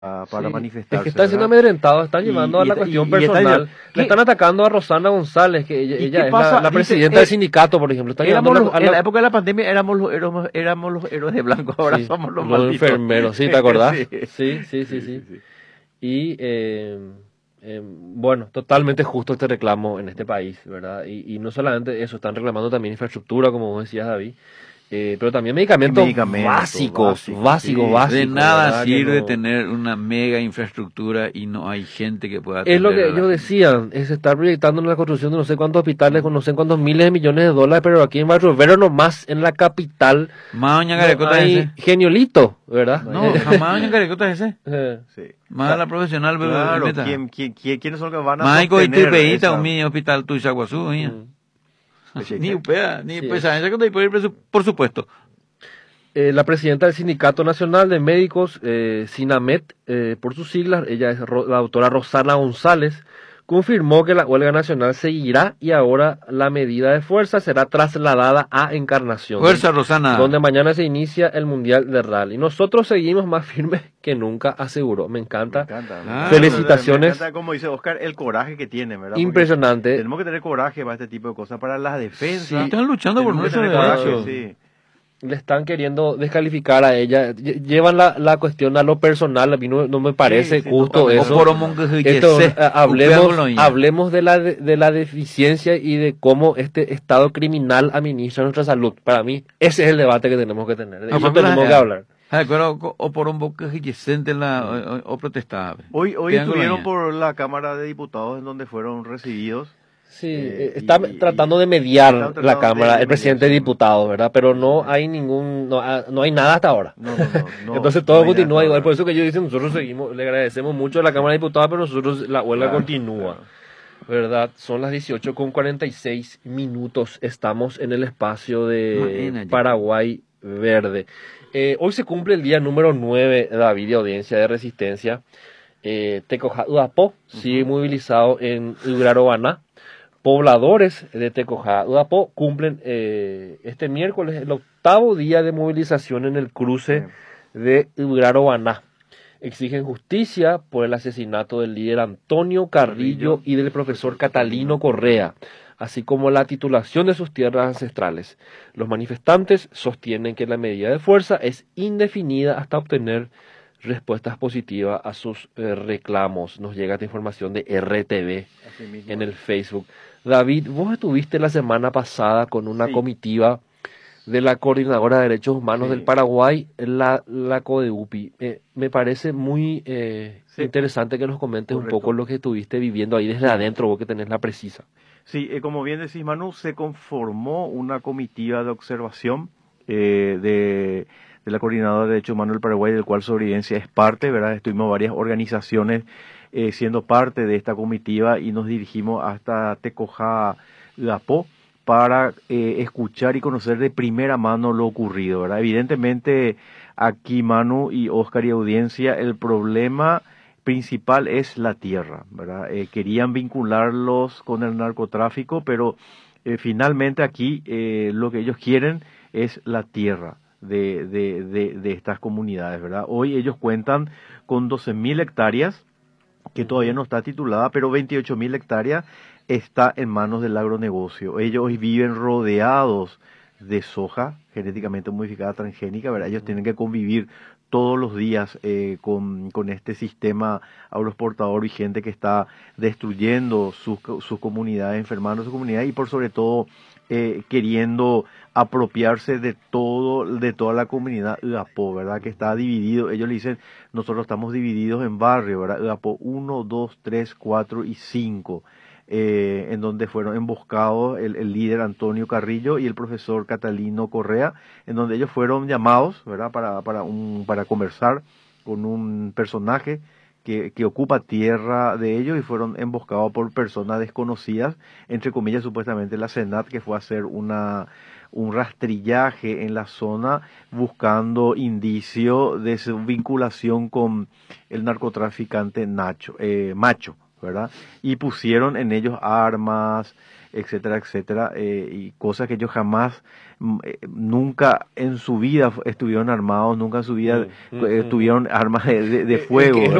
para Sí, es manifestarse, que están siendo ¿verdad? amedrentados, están llevando a la cuestión Y está personal. diciendo, Le están atacando a Rosana González, que ella, ¿y ella qué es pasa? la Dice, presidenta del sindicato, por ejemplo. Están llevando en la época de la pandemia éramos los héroes de blanco, ahora sí, somos los los malditos. enfermeros, ¿sí? ¿Te acordás? Sí, Sí, sí, sí, sí, sí. sí, sí. Y bueno, totalmente justo este reclamo en este país, ¿verdad? Y no solamente eso, están reclamando también infraestructura, como vos decías, David, pero también Y medicamentos medicamentos básicos, sí, De sí, nada ¿verdad? Que sirve no... tener una mega infraestructura y no hay gente que pueda Es lo atender que a la ellos gente. decían, es estar proyectando la construcción de no sé cuántos hospitales con no sé cuántos miles de millones de dólares, pero aquí en Barrio Vero nomás, en la capital, Más doña no Carecota es hay ese. geniolito, ¿verdad? No No, hay- jamás doña Carecota es ese. sí. O Más sea, la profesional claro, meta. ¿quiénes son los que van a Más hay sostener tripeíta esa un mini hospital tu Isaguazú, Mm, ni upea, ni sí, pesa, esa cosa por supuesto. La presidenta del Sindicato Nacional de Médicos, SINAMED, por sus siglas, ella es la doctora Rosana González, confirmó que la huelga nacional seguirá y ahora la medida de fuerza será trasladada a Encarnación, Fuerza, Rosana. donde mañana se inicia el Mundial de Rally. Nosotros seguimos más firmes que nunca, aseguró. Me Me encanta. encanta. Claro. Felicitaciones. Me encanta, como dice Oscar, el coraje que tiene, ¿verdad? Porque Impresionante. tenemos que tener coraje para este tipo de cosas, para las defensas. Sí. Están luchando por Tenemos que nuestros tener coraje, derechos. sí. Le están queriendo descalificar a ella. Llevan la cuestión a lo personal. A mí no me parece Sí, justo totalmente. eso. Hablemos de la deficiencia y de cómo este Estado criminal administra nuestra salud. Para mí, ese es el debate que tenemos que tener. De eso tenemos que hablar. O por un boca gigante o protestaba. Hoy estuvieron por la Cámara de Diputados en donde fueron recibidos. Sí, está tratando de mediar la Cámara, el presidente de diputados, ¿verdad? Pero no hay no hay nada hasta ahora. No, Entonces todo no hay continúa nada igual, hasta por eso que ellos dicen, nosotros seguimos, le agradecemos mucho a la Cámara de Diputados, pero nosotros la huelga Claro, continúa, ¿verdad? Son las 18:46, estamos en el espacio de Paraguay Verde. Hoy se cumple el día número 9, David, de audiencia de resistencia. Tecojá Udapo sigue movilizado en Ugrarobana. Pobladores de Tecojá Udapo cumplen este miércoles el 8º día de movilización en el cruce de Ugrarobana. Exigen justicia por el asesinato del líder Antonio Carrillo y del profesor Catalino Correa, así como la titulación de sus tierras ancestrales. Los manifestantes sostienen que la medida de fuerza es indefinida hasta obtener respuestas positivas a sus reclamos. Nos llega esta información de RTV en el Facebook. David, vos estuviste la semana pasada con una comitiva de la Coordinadora de Derechos Humanos del Paraguay, la CODEUPI. Me parece muy interesante que nos comentes un poco lo que estuviste viviendo ahí desde adentro, vos que tenés la precisa. Sí, como bien decís, Manu, se conformó una comitiva de observación de la Coordinadora de Derechos Humanos del Paraguay, del cual Sobrevivencia es parte, ¿verdad? Estuvimos varias organizaciones siendo parte de esta comitiva y nos dirigimos hasta Tecojá Udapo para escuchar y conocer de primera mano lo ocurrido, ¿verdad? Evidentemente, aquí Manu y Oscar y audiencia, el problema principal es la tierra, ¿verdad? Querían vincularlos con el narcotráfico, pero finalmente aquí lo que ellos quieren es la tierra de estas comunidades, ¿verdad? Hoy ellos cuentan con 12.000 hectáreas, que todavía no está titulada, pero 28.000 hectáreas está en manos del agronegocio. Ellos hoy viven rodeados de soja genéticamente modificada transgénica, ¿verdad? Ellos tienen que convivir todos los días con este sistema agroexportador vigente que está destruyendo sus comunidades, enfermando su comunidad y por sobre todo queriendo apropiarse de toda la comunidad Udapo, ¿verdad? Que está dividido. Ellos le dicen, nosotros estamos divididos en barrios, ¿verdad? Udapo 1, 2, 3, 4 y 5. En donde fueron emboscados el líder Antonio Carrillo y el profesor Catalino Correa, en donde ellos fueron llamados, ¿verdad? Para conversar con un personaje que ocupa tierra de ellos y fueron emboscados por personas desconocidas, entre comillas supuestamente la Senat, que fue a hacer un rastrillaje en la zona buscando indicio de su vinculación con el narcotraficante Macho, ¿verdad? Y pusieron en ellos armas, etcétera, etcétera, y cosas que ellos jamás, nunca en su vida estuvieron armados, nunca en su vida tuvieron armas de fuego.